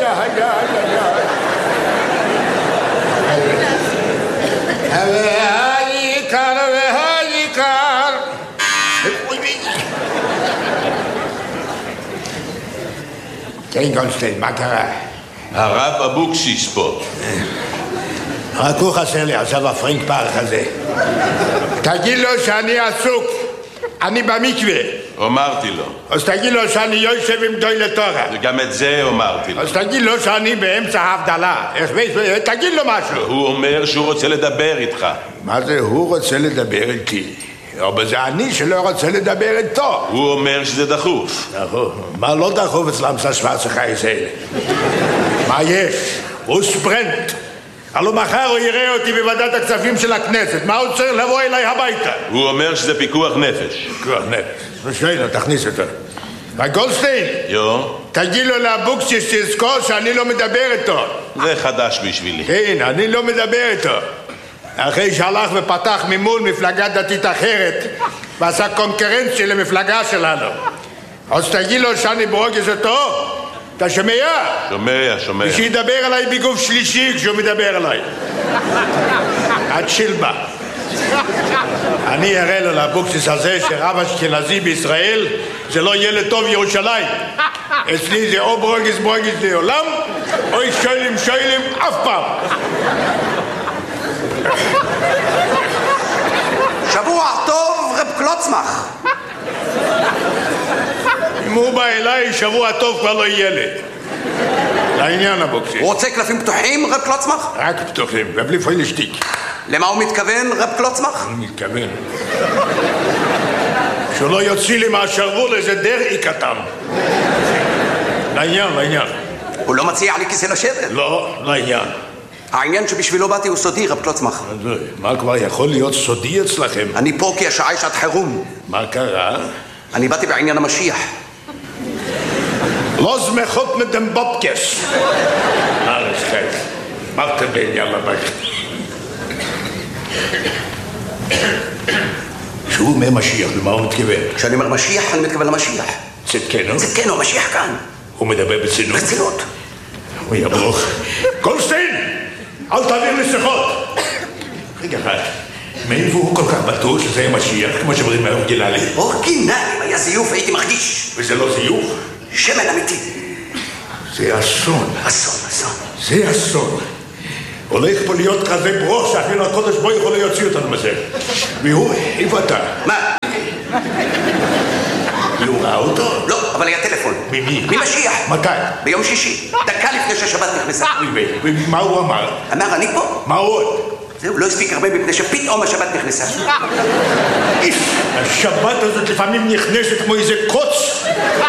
והעיקר כן, גולדשטיין, מה קרה? הרב אבוקסיס פה. רק הוא חסר לי עכשיו הפרינק פארק הזה. תגיד לו שאני עסוק, אני במקווה. אמרתי לו. אז תגיד לו שאני יושב עם גדולי תורה. וגם את זה אמרתי לו. אז תגיד לו שאני באמצע ההבדלה. תגיד לו משהו. הוא אומר שהוא רוצה לדבר איתך. מה זה הוא רוצה לדבר איתי? אבל זה אני שלא רוצה לדבר איתו. הוא אומר שזה דחוף. דחוף? מה לא דחוף אצלם שוורצה חייס האלה? מה יש? הוא ספרנט. הלוא מחר הוא יראה אותי בוועדת הכספים של הכנסת. מה הוא צריך לבוא אליי הביתה? הוא אומר שזה פיקוח נפש. פיקוח נפש. שאלה, תכניס אותו. גולדשטיין, תגיד לו לאבוקסיס שתזכור שאני לא מדבר איתו. זה חדש בשבילי. כן, אני לא מדבר איתו. אחרי שהלך ופתח ממול מפלגה דתית אחרת ועשה קונקרנציה למפלגה שלנו. אז תגיד לו שאני ברוגז אותו. אתה שומע? שומע. ושידבר עליי בגוף שלישי כשהוא מדבר עליי. עד שילבה. אני אראה לו לאבוקסיס הזה שרב אשכנזי בישראל זה לא ילד טוב ירושלים. אצלי זה או ברוגז לעולם או שוילים אף פעם. שבוע טוב רב קלוצמח. אם הוא בא אליי שבוע טוב כבר לא יהיה לי. לעניין אבוקסיס. הוא רוצה קלפים פתוחים רב קלוצמח? רק פתוחים, ובלי פוילשטיק. למה הוא מתכוון רב קלוצמח? הוא מתכוון שהוא לא יוציא לי מהשרוול איזה דרעי קטן. לעניין. הוא לא מציע לי כיסא לשבת? לא, לעניין. העניין שבשבילו באתי הוא סודי רב קלוצמח. מה כבר יכול להיות סודי אצלכם? אני פה כי השעה שעת חירום. מה קרה? אני באתי בעניין המשיח. לא זמחות מדם בובקס. מה תבין יאללה בית? שהוא אומר משיח, למה הוא מתכוון? כשאני אומר משיח, אני מתכוון למשיח. צדקנו? צדקנו, המשיח כאן. הוא מדבר בצינות? בצינות. הוא יברוך. גולדשטיין! אל תעביר לי שיחות! רגע אחד, מאיפה הוא כל כך בטוח שזה יהיה משיח, כמו שאומרים אורגינלי? אורגינלי, אם היה זיוף הייתי מרגיש. וזה לא זיוף? שמן אמיתי. זה אסון. אסון. זה אסון. הולך פה להיות כזה ברוך שאפילו הקודש בו יכול להוציא אותנו מזה. והוא, איפה אתה? מה? והוא ראה אותו? לא, אבל היה טלפון. ממי? ממשיח. מתי? ביום שישי, דקה לפני שהשבת נכנסה. ומה הוא אמר? אמר, אני פה. מה עוד? זהו, לא הספיק הרבה מפני שפתאום השבת נכנסה. השבת הזאת לפעמים נכנסת כמו איזה קוץ.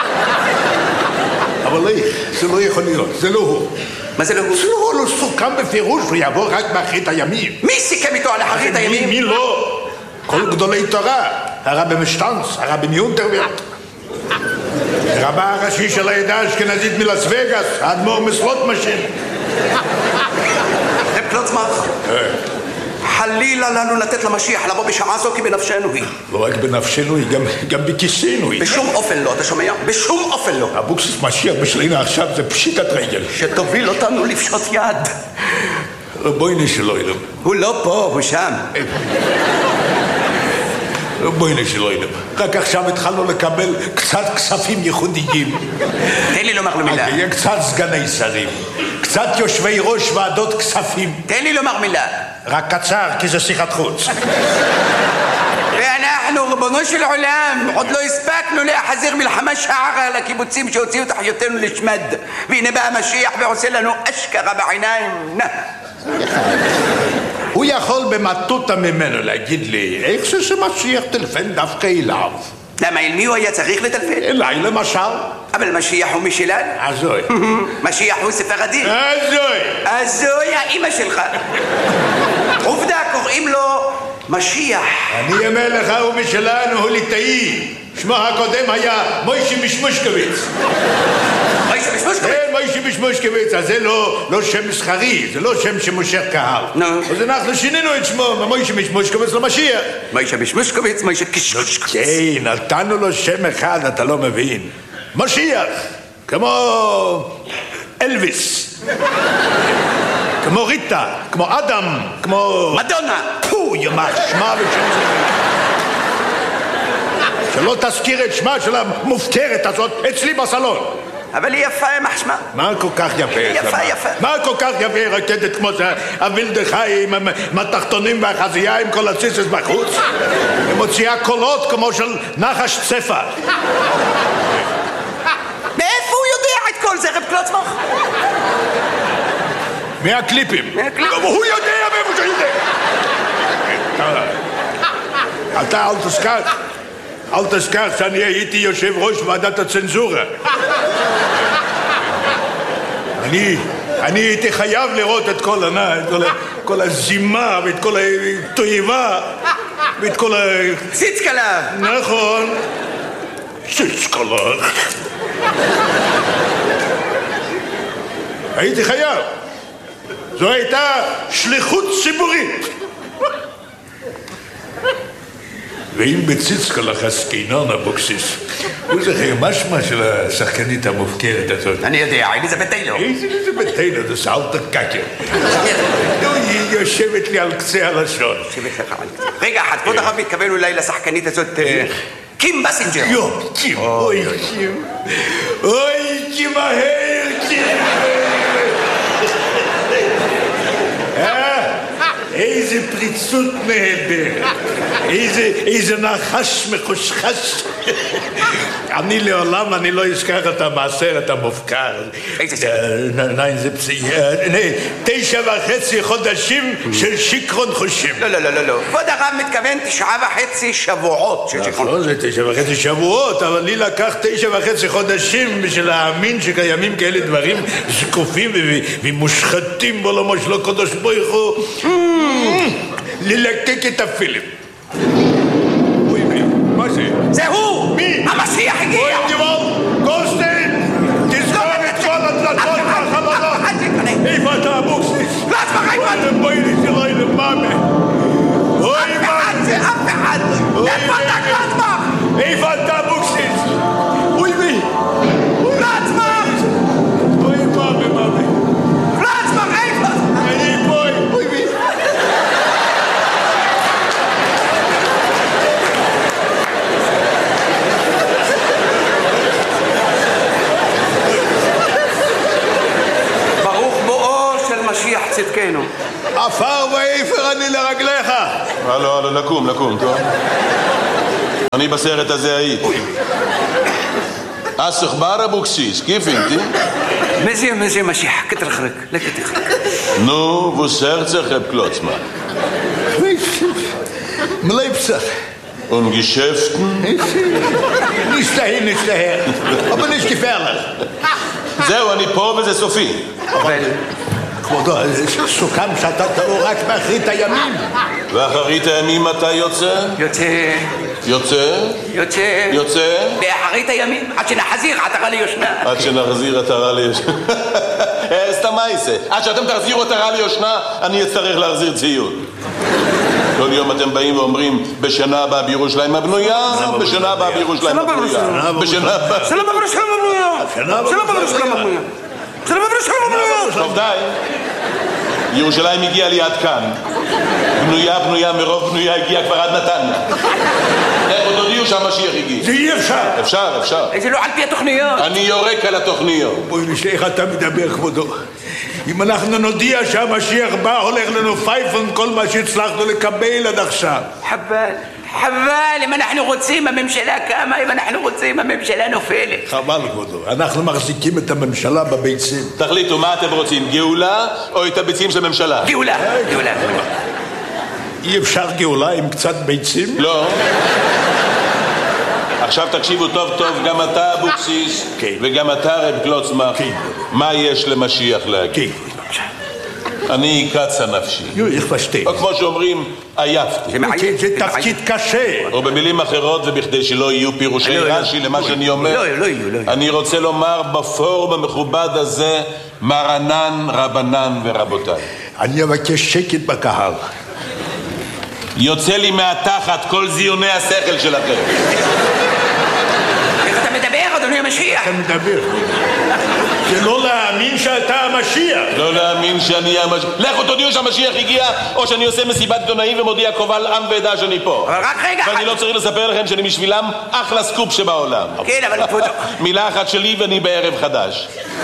אבל איך? זה לא יכול להיות, זה לא הוא. מה זה לא הוא? זה לא, לא סוכם בפירוש, הוא יבוא רק באחרית הימים. מי סיכם איתו על אחרית הימים? מי לא? כל גדולי תורה, הרבי משטנץ, הרבי מיונטרוורט, רבה הראשי של העדה האשכנזית מלאס וגאס, האדמו"ר מסלוטמשין. רב קלוצמח, חלילה לנו לתת למשיח לבוא בשעה זו כי בנפשנו היא. לא רק בנפשנו היא, גם בכיסנו היא. בשום אופן לא, אתה שומע? בשום אופן לא. אבוקסיס משיח בשלנו עכשיו זה פשיטת רגל. שתוביל אותנו לפשוט יד. בואי נשלו אילם. הוא לא פה, הוא שם. בואי נשלו אילם. רק עכשיו התחלנו לקבל קצת כספים ייחודיים. תן לי לומר לו מילה. יהיה קצת סגני שרים, קצת יושבי ראש ועדות כספים. תן לי לומר מילה. רק קצר, כי זה שיחת חוץ. ואנחנו, ריבונו של עולם, עוד לא הספקנו להחזיר מלחמה שערה על הקיבוצים שהוציאו את אחיותינו לשמד. והנה בא המשיח ועושה לנו אשכרה בעיניים. הוא יכול במטותא ממנו להגיד לי, איך זה שמשיח טלפן דווקא אליו? למה אל מי הוא היה צריך לטלפן? אליי למשל. אבל משיח הוא משלנו. הזוי. משיח הוא ספרדי. הזוי. האמא שלך. עובדה, קוראים לו משיח. אני אומר לך, הוא משלנו, הוא ליטאי. שמו הקודם היה מוישי משמושקוביץ. מוישי משמושקוביץ? כן, מוישי משמושקוביץ. אז זה לא שם מסחרי, זה לא שם שמושך קהל. אז אנחנו שינינו את שמו ממוישי משמושקוביץ למשיח. מוישי משמושקוביץ, מוישי קשקשקוביץ. כן, נתנו לו שם אחד, אתה לא מבין. משיח, כמו אלוויס, כמו ריטה, כמו אדם, כמו... מדונה. פו, ימח, שמה ושם זה... שלא תזכיר את שמה של המופקרת הזאת אצלי בסלון. אבל היא יפה, יימח שמה. מה כל כך יפה? יפה. מה כל כך יפה רקדת כמו שהווילדחי עם התחתונים והחזייה עם כל הציסס בחוץ? היא מוציאה קולות כמו של נחש צפה. מאיפה הוא יודע את כל זה, רב קלוצמך? מהקליפים. הוא יודע מאיפה שהוא יודע. אתה אל תזכר שאני הייתי יושב ראש ועדת הצנזורה. אני הייתי חייב לראות את כל הזימה ואת כל התועבה ואת כל ה... ציצקלה. נכון. ציצקלה. הייתי חייב. זו הייתה שליחות ציבורית. ואם בציצקלך עסקינן אבוקסיס, הוא זוכר משמע של השחקנית המופקרת הזאת. אני יודע, אליזבת טיילור. אליזבת טיילור, זה סאלטר קקר. היא יושבת לי על קצה הלשון. רגע אחד, כבוד הרב מתכוון אולי לשחקנית הזאת... קים בסינג'ר. קים, אוי קים. אוי קים מהר, קים. איזה פריצות נהדרת, איזה נחש מחושחש. אני לעולם לא אזכר את המעשרת המופקר. איזה סרט? 9.5 חודשים של שיכרון חושים. לא. כבוד הרב מתכוון 9.5 שבועות של שיכרון. נכון, זה 9.5 שבועות, אבל לי לקח 9.5 חודשים בשביל להאמין שקיימים כאלה דברים זקופים ומושחתים בעולמו שלא קדוש ברוך הוא. ללקק את הפילם. אוי, מה זה? זה הוא! מי? המשיח הגיע! אוי, גבעון! גולדשטיין! תזכור את כל הדלתות והחלונות! איפה אתה אבוקסיס? לא, עצמך, איפה אתה? בואי לי שלוי למאמה! אוי, מה? אף אחד! איפה אתה קלצמך? איפה אתה אבוקסיס? אוי, מי? קלצמך! אוי, מאמה! קלצמך, איפה? אני פה! אוי, מי? משיח צדקנו. עפר ואיפר אני לרגליך. הלו, לקום, טוב? אני בסרט הזה הייתי. אסך בר אבוקסיס, כיף אינתי? מזה משיח, כתרחרק, לכתרחרק. נו, וסרצח רב קלוצמן. מלייפסך. Und Geschäften? Nicht dahin, aber nicht gefährlich. זהו, אני פה וזה סופי. אבל... כבודו, סוכם שאתה תבוא רק באחרית הימים. ואחרית הימים אתה יוצא? יוצא? באחרית הימים, עד שנחזיר עטרה ליושנה. עד שנחזיר עטרה ליושנה. סתם מה יעשה? עד שאתם תחזירו עטרה ליושנה, אני אצטרך להחזיר ציוד. כל יום אתם באים ואומרים, בשנה הבאה בירושלים הבנויה, בשנה הבאה בירושלים הבנויה. בשנה הבאה בירושלים הבנויה. טוב די, ירושלים הגיעה לי עד כאן. בנויה, מרוב בנויה הגיעה כבר עד נתניה. איך עוד הודיעו שהמשיח הגיע? זה אי אפשר. אפשר. זה לא על פי התוכניות. אני יורק על התוכניות. בואי נשאר איך אתה מדבר כבודו. אם אנחנו נודיע שהמשיח בא, הולך לנו פייפון כל מה שהצלחנו לקבל עד עכשיו. חבל, אם אנחנו רוצים הממשלה קמה, אם אנחנו רוצים הממשלה נופלת. חבל כבודו, אנחנו מחזיקים את הממשלה בביצים. תחליטו מה אתם רוצים, גאולה או את הביצים של הממשלה? גאולה. אי אפשר גאולה עם קצת ביצים? לא. עכשיו תקשיבו טוב, גם אתה אבוקסיס וגם אתה רב קלוצמך. מה יש למשיח להגיד? אני קצה נפשי. או כמו שאומרים, עייפתי. זה תפקיד קשה. או במילים אחרות, ובכדי שלא יהיו פירושי רש"י למה שאני אומר, אני רוצה לומר בפורום המכובד הזה, מרנן, רבנן ורבותיי. אני אבקש שקט בקהל. יוצא לי מהתחת כל זיוני השכל שלכם. איך אתה מדבר, אדוני המשיח? אתה מדבר. זה לא להאמין שאתה המשיח. לא להאמין שאני המשיח. לכו תודיעו שהמשיח הגיע, או שאני עושה מסיבת עיתונאים ומודיע קובל עם ועדה שאני פה. אבל רק רגע. ואני לא צריך לספר לכם שאני בשבילם אחלה סקופ שבעולם. כן, אבל כבודו... מילה אחת שלי ואני בערב חדש.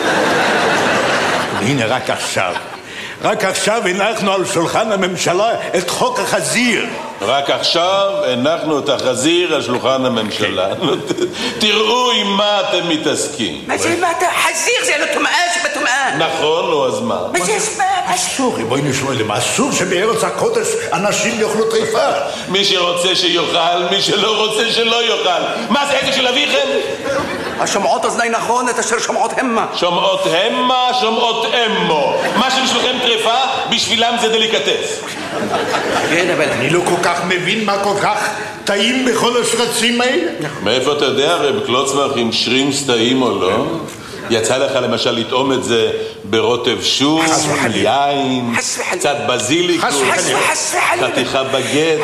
הנה רק עכשיו הנחנו על שולחן הממשלה את חוק החזיר. רק עכשיו הנחנו את החזיר על שולחן הממשלה. תראו עם מה אתם מתעסקים. מה זה מה אתה? חזיר זה לא טומאה שבטומאה. נכון, נו, אז מה? מה זה הסבר? אסור, בואי נשמע, אסור שבארץ הקודש אנשים יאכלו טריפה. מי שרוצה שיאכל, מי שלא רוצה שלא יאכל. מה זה, עסק של אביכם? השומעות אוזני נכון, את אשר שומעות המה. שומעות המה, שומעות אמו. מה שבשבילכם טריפה, בשבילם זה דליקטס. כן, אבל... אני לא כל כך מבין מה כל כך טעים בכל השרצים האלה. מאיפה אתה יודע, רב קלוצמח, אם שרימס טעים או לא? יצא לך למשל לטעום את זה ברוטב שום, יין, קצת בזיליקוס, חתיכה בגט.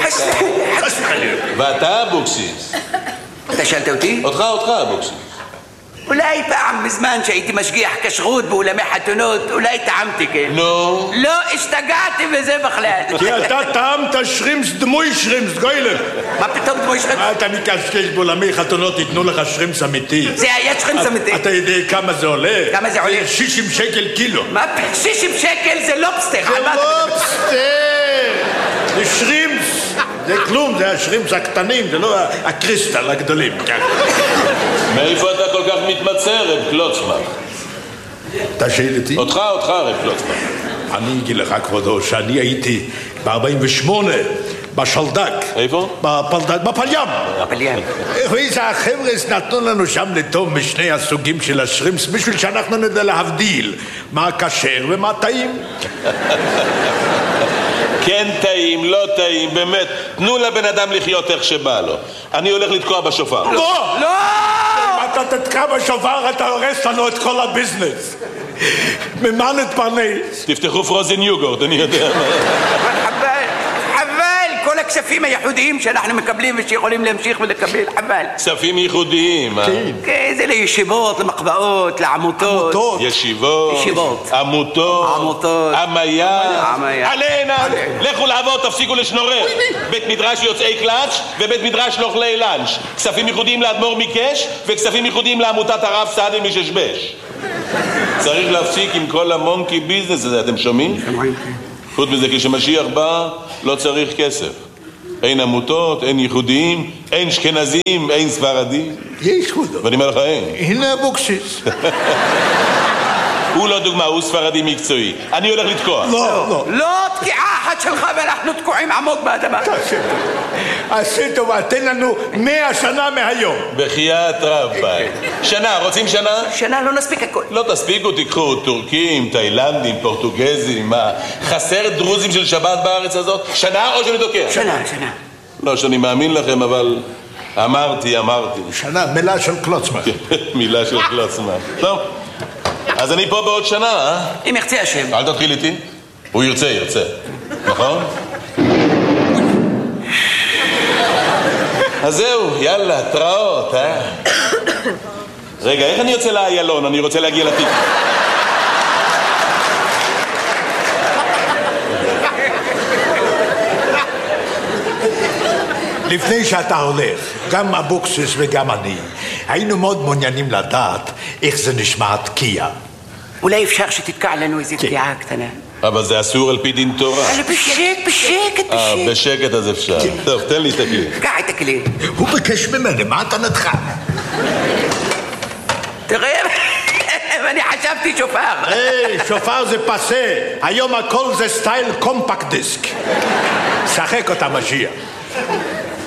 ואתה אבוקסיס. אתה שאלת אותי? אותך אבוקסיס. אולי פעם בזמן שהייתי משגיח כשרות באולמי חתונות, אולי טעמתי, כן? נו? לא, השתגעתי בזה בכלל. כי אתה טעמת שרימס דמוי שרימס, גוילר. מה פתאום דמוי שרימס? אתה מקשקש באולמי חתונות, ייתנו לך שרימס אמיתי. זה היה שרימס אמיתי. אתה יודע כמה זה עולה? כמה זה עולה? 60 שקל קילו. מה? 60 שקל זה לובסטר. זה לובסטר! זה שרימס. זה כלום, זה השרימס הקטנים, זה לא הקריסטל הגדולים. מאיפה אתה כל כך מתמצא, רב קלוצמח? אתה שואל אותי? אותך, רב קלוצמח. אני אגיד לך, כבודו, שאני הייתי ב-48 בשלדק. איפה? בפליים. בפליים. ואיזה החבר'ה נתנו לנו שם לטוב משני הסוגים של השרימס בשביל שאנחנו נדע להבדיל מה כשר ומה טעים. כן טעים, לא טעים, באמת. תנו לבן אדם לחיות איך שבא לו. אני הולך לתקוע בשופר. לא! לא! אם אתה תתקע בשופר, אתה הורס לנו את כל הביזנס. ממה נתפרנס? תפתחו פרוזן יוגורט, אני יודע מה. חבל, כל הכספים הייחודיים שאנחנו מקבלים ושיכולים להמשיך ולקבל, חבל. כספים ייחודיים, אה? כן, זה לישיבות, למחבאות, לעמותות. ישיבות. עמותות. עמיה. עלינה. לכו לעבוד, תפסיקו לשנורר. בית מדרש יוצאי קלאץ' ובית מדרש לאוכלי לאנץ'. כספים ייחודיים לאדמו"ר מקש וכספים ייחודיים לעמותת הרב סעדי מששבש. צריך להפסיק עם כל המונקי ביזנס הזה, אתם שומעים? חוץ מזה, כשמשיח בא, לא צריך כסף. אין עמותות, אין ייחודיים, אין אשכנזים, אין ספרדים. יש חודו. ואני אומר לך, אין. הנה אבוקסיס. הוא לא דוגמה, הוא ספרדי מקצועי. אני הולך לתקוע. לא תקיעה אחת שלך ואנחנו תקועים עמוק באדמה. עשי טובה, תן לנו 100 שנה מהיום. בחייאת רבי. שנה, רוצים שנה? שנה לא נספיק הכל. לא תספיקו, תיקחו טורקים, תאילנדים, פורטוגזים, מה? חסר דרוזים של שבת בארץ הזאת? שנה או שאני תוקע? שנה. לא שאני מאמין לכם, אבל אמרתי. שנה, מילה של קלוצמח. מילה של קלוצמח. טוב. אז אני פה בעוד שנה, אה? אם ירצה השם. אל תתחיל איתי. הוא ירצה. נכון? אז זהו, יאללה, התראות, אה? רגע, איך אני יוצא לאיילון? אני רוצה להגיע לתיק. לפני שאתה הולך, גם אבוקסיס וגם אני, היינו מאוד מעוניינים לדעת איך זה נשמע תקיעה. אולי אפשר שתתקע לנו איזו תקיעה קטנה. אבל זה אסור על פי דין תורה. אבל בשקט. בשקט אז אפשר. טוב, תן לי את הכלי. קח את הכלי. הוא ביקש ממני, מה אתה נדחה? תראה, ואני חשבתי שופר. היי, שופר זה פסה. היום הכל זה סטייל קומפקט דיסק. שחק אותה משיח.